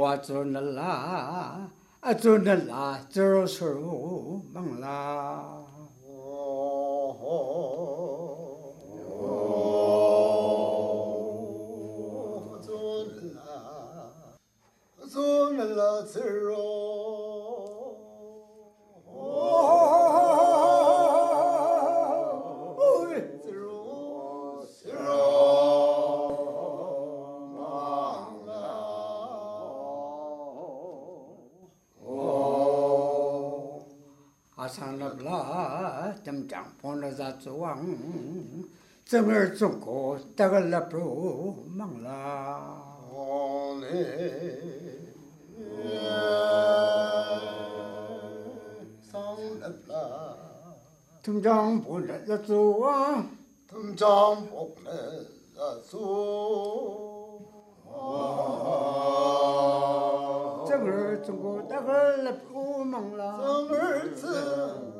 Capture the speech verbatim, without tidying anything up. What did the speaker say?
我做那啦，啊做那啦，做手忙啦。 做那啦子哦，子哦子哦，忙啦哦， 阿桑那不啦，怎讲碰了咱做王，怎么中国这个那不忙啦？ 哦嘞。 怎讲不了那做啊？ 怎讲不了那做？ 怎么中国这个那不忙啦？ 怎么子？